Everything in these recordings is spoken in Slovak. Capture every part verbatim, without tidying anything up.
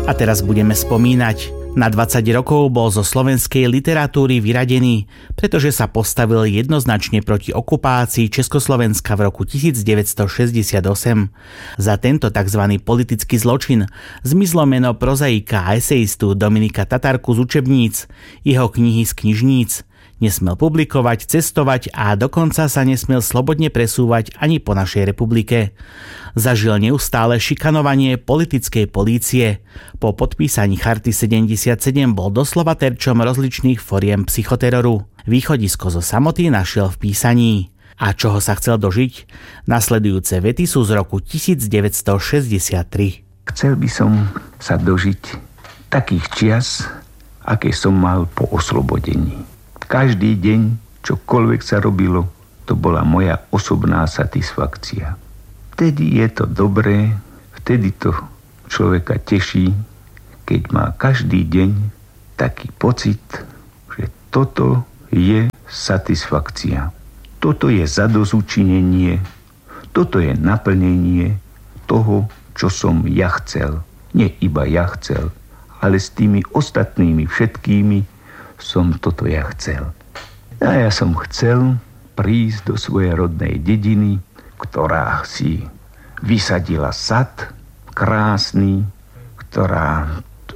A teraz budeme spomínať. Na dvadsať rokov bol zo slovenskej literatúry vyradený, pretože sa postavil jednoznačne proti okupácii Československa v roku devätnásťstošesťdesiatosem. Za tento tzv. Politický zločin zmizlo meno prozaika a eseistu Dominika Tatarku z učebníc, jeho knihy z knižníc. Nesmel publikovať, cestovať a dokonca sa nesmel slobodne presúvať ani po našej republike. Zažil neustále šikanovanie politickej polície. Po podpísaní Charty sedemdesiatsedem bol doslova terčom rozličných foriem psychoteroru. Východisko zo samoty našiel v písaní. A čoho sa chcel dožiť? Nasledujúce vety sú z roku devätnásťstošesťdesiattri. Chcel by som sa dožiť takých čias, aké som mal po oslobodení. Každý deň, čokoľvek sa robilo, to bola moja osobná satisfakcia. Vtedy je to dobré, vtedy to človeka teší, keď má každý deň taký pocit, že toto je satisfakcia. Toto je zadozučinenie, toto je naplnenie toho, čo som ja chcel. Nie iba ja chcel, ale s tými ostatnými všetkými som toto ja chcel. A ja som chcel prísť do svojej rodnej dediny, ktorá si vysadila sad krásny, ktorá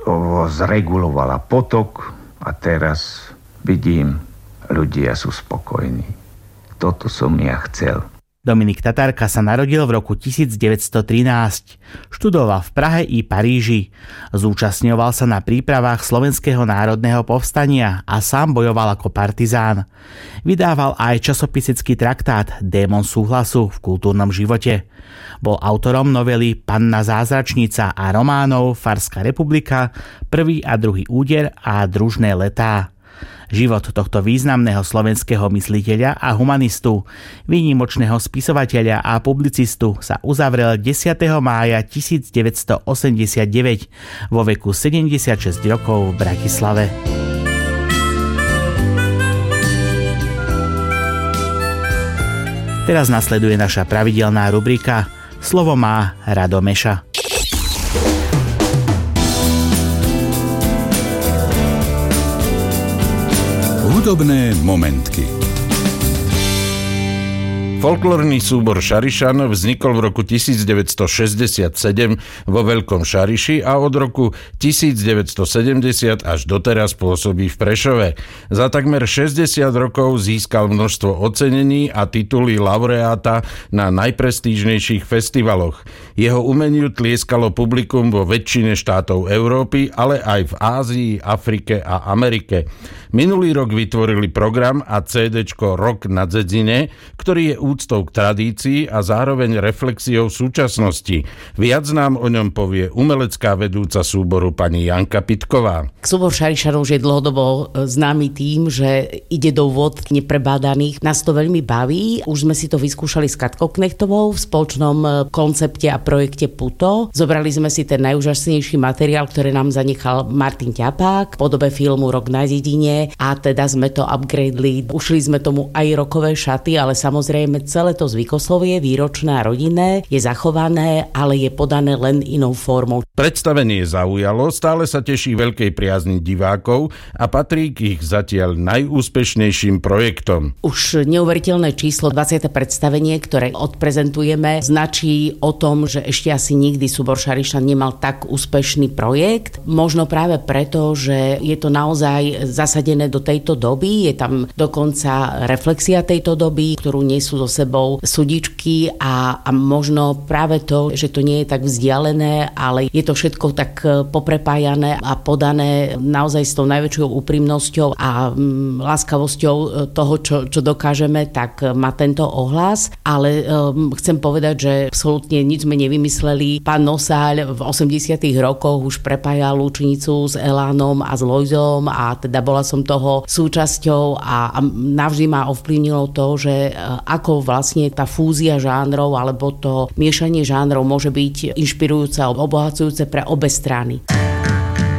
zregulovala potok a teraz vidím, ľudia sú spokojní. Toto som ja chcel. Dominik Tatarka sa narodil v roku devätnásťstotrinásť. Študoval v Prahe i Paríži. Zúčastňoval sa na prípravách Slovenského národného povstania a sám bojoval ako partizán. Vydával aj časopisecký traktát Démon súhlasu v kultúrnom živote. Bol autorom novely Panna zázračnica a románov Farská republika, Prvý a druhý úder a Družné letá. Život tohto významného slovenského mysliteľa a humanistu, výnimočného spisovateľa a publicistu sa uzavrel desiateho mája devätnásťstoosemdesiatdeväť vo veku sedemdesiatšesť rokov v Bratislave. Teraz nasleduje naša pravidelná rubrika Slovo má Rado Meša. Hudobné momentky. Folklórny súbor Šarišan vznikol v roku devätnásťstošesťdesiatsedem vo Veľkom Šariši a od roku devätnásťstosedemdesiat až doteraz pôsobí v Prešove. Za takmer šesťdesiat rokov získal množstvo ocenení a tituly laureáta na najprestížnejších festivaloch. Jeho umeniu tlieskalo publikum vo väčšine štátov Európy, ale aj v Ázii, Afrike a Amerike. Minulý rok vytvorili program a cédečko Rok na dzedzine, ktorý je úctou k tradícii a zároveň reflexiou súčasnosti. Viac nám o ňom povie umelecká vedúca súboru pani Janka Pitková. Súbor Šarišanov už je dlhodobo známy tým, že ide do vôd neprebádaných. Nás to veľmi baví. Už sme si to vyskúšali s Katkou Knechtovou v spoločnom koncepte a projekte Puto. Zobrali sme si ten najúžasnejší materiál, ktorý nám zanechal Martin Ťapák v podobe filmu Rok na dedine a teda sme to upgradeli. Ušli sme tomu aj rokové šaty, ale samozrejme celé to zvykoslovie, výročné a rodinné, je zachované, ale je podané len inou formou. Predstavenie zaujalo, stále sa teší veľkej priazni divákov a patrí k ich zatiaľ najúspešnejším projektom. Už neuveriteľné číslo dvadsiate predstavenie, ktoré odprezentujeme, značí o tom, že ešte asi nikdy súbor Šarišan nemal tak úspešný projekt. Možno práve preto, že je to naozaj zasadené do tejto doby, je tam dokonca reflexia tejto doby, ktorú nesú so sebou súdičky a, a možno práve to, že to nie je tak vzdialené, ale je to všetko tak poprepájané a podané naozaj s tou najväčšou úprimnosťou a mm, láskavosťou toho, čo, čo dokážeme, tak má tento ohlas. Ale um, chcem povedať, že absolútne nič sme nevymysleli. Pán Nosáľ v osemdesiatych rokoch už prepájal Lučnicu s Elánom a s Lojzom a teda bola som toho súčasťou a, a navždy ma ovplyvnilo to, že ako vlastne tá fúzia žánrov alebo to miešanie žánrov môže byť inšpirujúce a obohacujúce pre obe strany.